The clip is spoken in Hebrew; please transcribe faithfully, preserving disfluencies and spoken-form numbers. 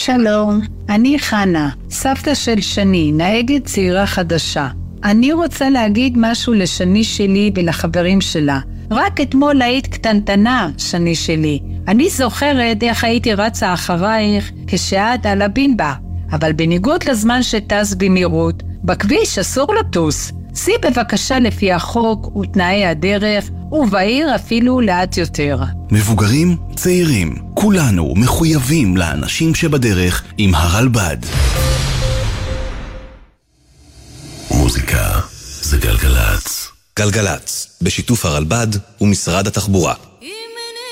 שלום, אני חנה, סבתא של שני, נהגת צעירה חדשה. אני רוצה להגיד משהו לשני שלי ולחברים שלה. רק אתמול היית קטנטנה, שני שלי. אני זוכרת איך הייתי רצה אחרייך כשאת על הבינבה. אבל בניגוד לזמן שטס במהירות, בכביש אסור לטוס. סי בבקשה לפי החוק ותנאי הדרך, ובעיר אפילו לאט יותר. מבוגרים, צעירים, כולנו מחויבים לאנשים שבדרך עם הרלב"ד. מוזיקה זה גלגלץ. גלגלץ, בשיתוף הרלב"ד ומשרד התחבורה.